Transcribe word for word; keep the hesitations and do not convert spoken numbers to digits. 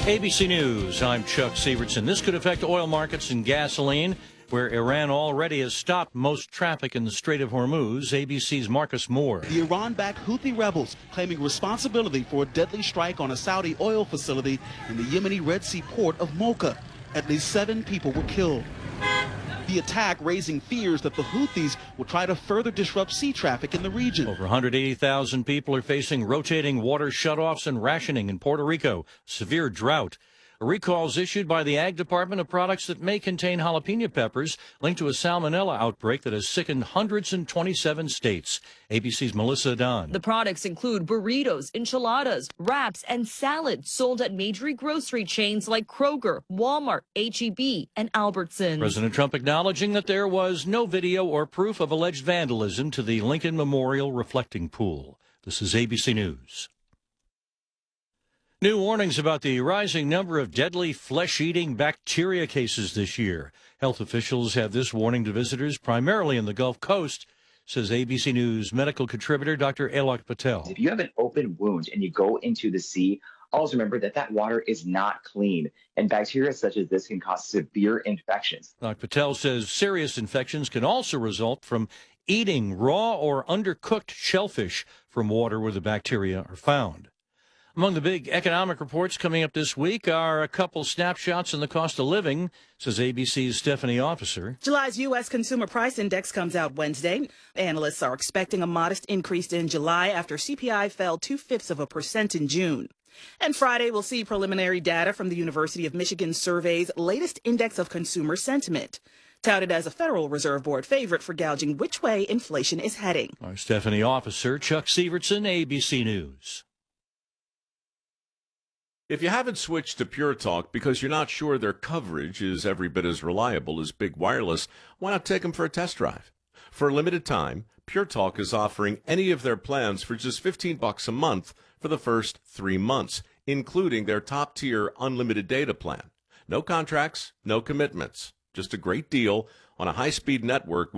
A B C News, I'm Chuck Sievertson. This could affect oil markets and gasoline, where Iran already has stopped most traffic in the Strait of Hormuz. A B C's Marcus Moore. The Iran-backed Houthi rebels claiming responsibility for a deadly strike on a Saudi oil facility in the Yemeni Red Sea port of Mocha. At least seven people were killed. The attack raising fears that the Houthis will try to further disrupt sea traffic in the region. Over one hundred eighty thousand people are facing rotating water shutoffs and rationing in Puerto Rico. Severe drought. A recall is issued by the Ag Department of products that may contain jalapeno peppers linked to a salmonella outbreak that has sickened hundreds in twenty-seven states. A B C's Melissa Dunn. The products include burritos, enchiladas, wraps, and salads sold at major grocery chains like Kroger, Walmart, H E B, and Albertsons. President Trump acknowledging that there was no video or proof of alleged vandalism to the Lincoln Memorial reflecting pool. This is A B C News. New warnings about the rising number of deadly flesh-eating bacteria cases this year. Health officials have this warning to visitors primarily in the Gulf Coast, says A B C News medical contributor Doctor Alok Patel. If you have an open wound and you go into the sea, always remember that that water is not clean, and bacteria such as this can cause severe infections. Doctor Patel says serious infections can also result from eating raw or undercooked shellfish from water where the bacteria are found. Among the big economic reports coming up this week are a couple snapshots in the cost of living, says A B C's Stephanie Officer. July's U S Consumer Price Index comes out Wednesday. Analysts are expecting a modest increase in July after C P I fell two-fifths of a percent in June. And Friday, we'll see preliminary data from the University of Michigan Survey's latest index of consumer sentiment, touted as a Federal Reserve Board favorite for gouging which way inflation is heading. Our Stephanie Officer, Chuck Sievertson, A B C News. If you haven't switched to Pure Talk because you're not sure their coverage is every bit as reliable as Big Wireless, why not take them for a test drive? For a limited time, Pure Talk is offering any of their plans for just fifteen bucks a month for the first three months, including their top-tier unlimited data plan. No contracts, no commitments, just a great deal on a high-speed network